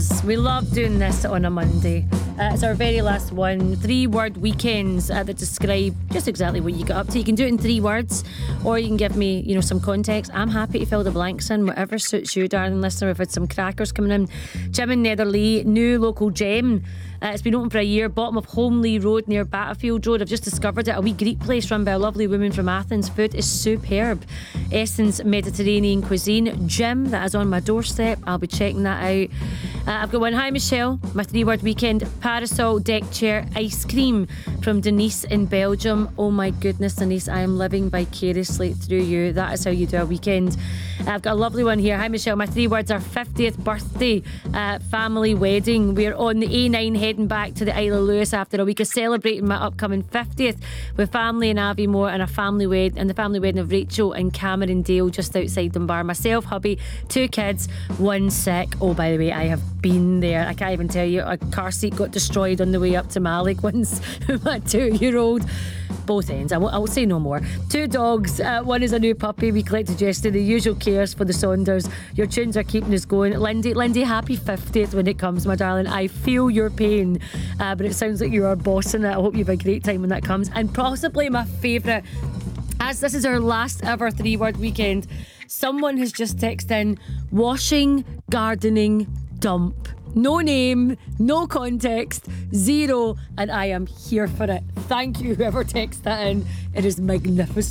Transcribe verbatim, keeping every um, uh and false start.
this. We love doing this on a Monday. Uh, it's our very last one. Three word weekends uh, that describe just exactly what you get up to. You can do it in three words, or you can give me, you know, some context. I'm happy to fill the blanks in, whatever suits you, darling listener. We've had some crackers coming in. Jim in Netherlee, new local gem. Uh, it's been open for a year, bottom of Holmley Road near Battlefield Road. I've just discovered it. A wee Greek place run by a lovely woman from Athens. Food is superb. Essence Mediterranean cuisine. Gym that is on my doorstep. I'll be checking that out. Uh, I've got one. Hi Michelle. My three word weekend. Parasol deck chair ice cream from Denise in Belgium. Oh my goodness, Denise, I am living vicariously through you. That is how you do a weekend. Uh, I've got a lovely one here. Hi Michelle. My three words are fiftieth birthday uh, family wedding. We're on the A nine heading back to the Isle of Lewis after a week of celebrating my upcoming fiftieth with family in Aviemore and a family wedding and the family wedding of Rachel and Cameron Dale just outside Dunbar. Myself, hubby, two kids, one sick. Oh, by the way, I have been there. I can't even tell you. A car seat got destroyed on the way up to Malik once. My two-year-old. Both ends. I will, I will say no more. Two dogs. Uh, one is a new puppy we collected yesterday. The usual cares for the Saunders. Your tunes are keeping us going. Lindy, Lindy, happy fiftieth when it comes, my darling. I feel your pain, uh, but it sounds like you are bossing it. I hope you have a great time when that comes. And possibly my favourite, as this is our last ever three-word weekend, someone has just texted in washing, gardening, dump. No name, no context, zero, and I am here for it. Thank you, whoever texted that in. It is magnificent.